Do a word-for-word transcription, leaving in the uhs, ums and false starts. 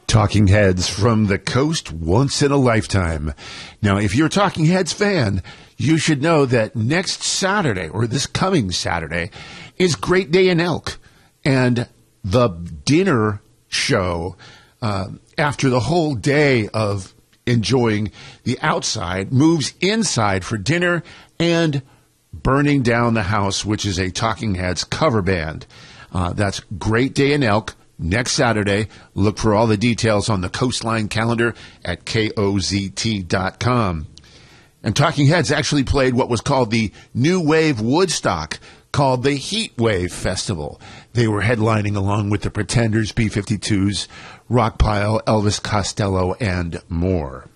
Talking Heads from the coast once in a lifetime. Now, if you're a Talking Heads fan, you should know that next Saturday, or this coming Saturday, is Great Day in Elk. And the dinner show, uh, after the whole day of enjoying the outside, moves inside for dinner and Burning Down the House, which is a Talking Heads cover band. Uh, that's Great Day in Elk. Next Saturday. Look for all the details on the Coastline calendar at K O Z T dot com. And Talking Heads actually played what was called the New Wave Woodstock, called the Heat Wave Festival. They were headlining along with the Pretenders, B fifty-twos, Rockpile, Elvis Costello, and more.